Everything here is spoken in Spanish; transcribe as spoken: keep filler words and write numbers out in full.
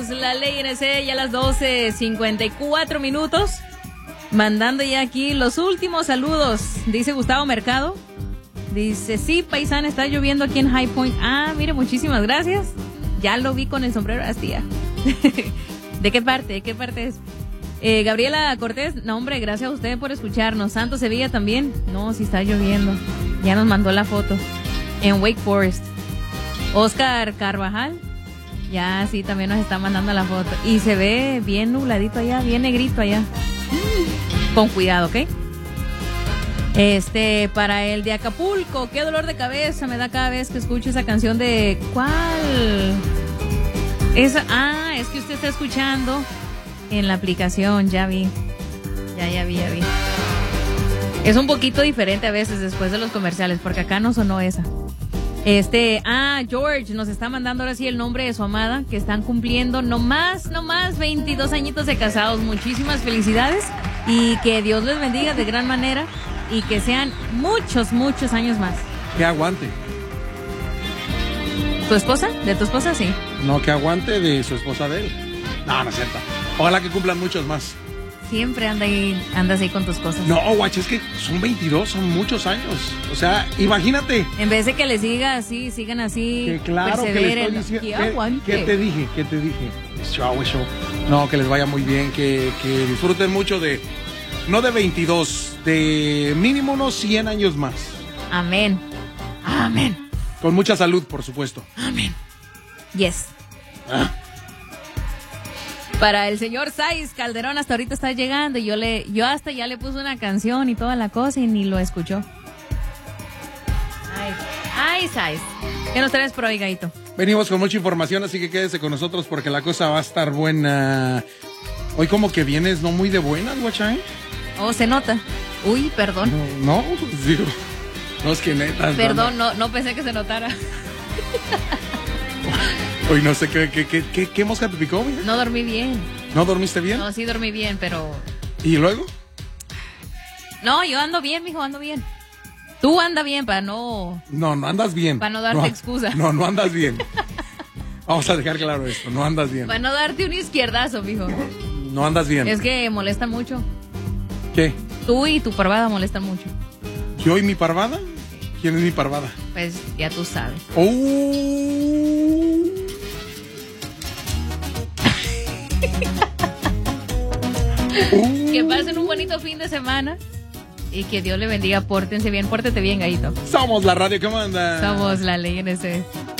Somos la Ley N C, ya a las doce cincuenta y cuatro minutos. Mandando ya aquí los últimos saludos. Dice Gustavo Mercado. Dice, sí, paisana, está lloviendo aquí en High Point. Ah, mire, muchísimas gracias. Ya lo vi con el sombrero de astilla. ¿De qué parte? ¿De qué parte es? Eh, Gabriela Cortés, no hombre, gracias a usted por escucharnos. Santo Sevilla también. No, sí está lloviendo. Ya nos mandó la foto. En Wake Forest. Oscar Carvajal. Ya, sí, también nos está mandando la foto. Y se ve bien nubladito allá, bien negrito allá. Con cuidado, ¿ok? Este, para el de Acapulco, qué dolor de cabeza me da cada vez que escucho esa canción de... ¿Cuál? Esa, ah, es que usted está escuchando en la aplicación, ya vi. Ya, ya vi, ya vi. Es un poquito diferente a veces después de los comerciales, porque acá no sonó esa. Este, ah, George nos está mandando ahora sí el nombre de su amada, que están cumpliendo no más, no más veintidós añitos de casados. Muchísimas felicidades y que Dios les bendiga de gran manera. Y que sean muchos, muchos años más. Que aguante. ¿Tu esposa? ¿De tu esposa? Sí. No, que aguante de su esposa de él. No, no es cierto. Ojalá que cumplan muchos más. Siempre anda ahí, andas ahí con tus cosas. No, guache, es que son veintidós, son muchos años. O sea, imagínate. En vez de que le siga así, sigan así. Que claro que le estoy diciendo. Que ¿Qué, aguante. ¿Qué te dije? ¿Qué te dije? Show, show. No, que les vaya muy bien, que, que disfruten mucho de... No de veintidós, de mínimo unos cien años más. Amén. Amén. Con mucha salud, por supuesto. Amén. Yes. ¿Ah? Para el señor Saiz Calderón, hasta ahorita está llegando y yo le, yo hasta ya le puse una canción y toda la cosa y ni lo escuchó. Ay, ay, Saiz. ¿Qué nos traes por hoy, Gaito? Venimos con mucha información, así que quédese con nosotros porque la cosa va a estar buena. Hoy como que vienes no muy de buenas, guachai. Oh, se nota. Uy, perdón. No, no, digo, no es que neta. Perdón, no, no pensé que se notara. Hoy no sé qué, qué, qué, qué, qué mosca te picó, mira. No dormí bien. ¿No dormiste bien? No, sí dormí bien, pero... ¿Y luego? No, yo ando bien, mijo, ando bien. Tú anda bien para no... No, no andas bien. Para no darte no, excusa. No, no andas bien. Vamos a dejar claro esto, no andas bien. Para no darte un izquierdazo, mijo. No andas bien. Es que molesta mucho. ¿Qué? Tú y tu parvada molestan mucho. ¿Yo y mi parvada? ¿Quién es mi parvada? Pues ya tú sabes. ¡Oh! uh. Que pasen un bonito fin de semana y que Dios le bendiga. Pórtense bien, pórtete bien, Gaito. Somos la radio que manda. Somos la Ley N C.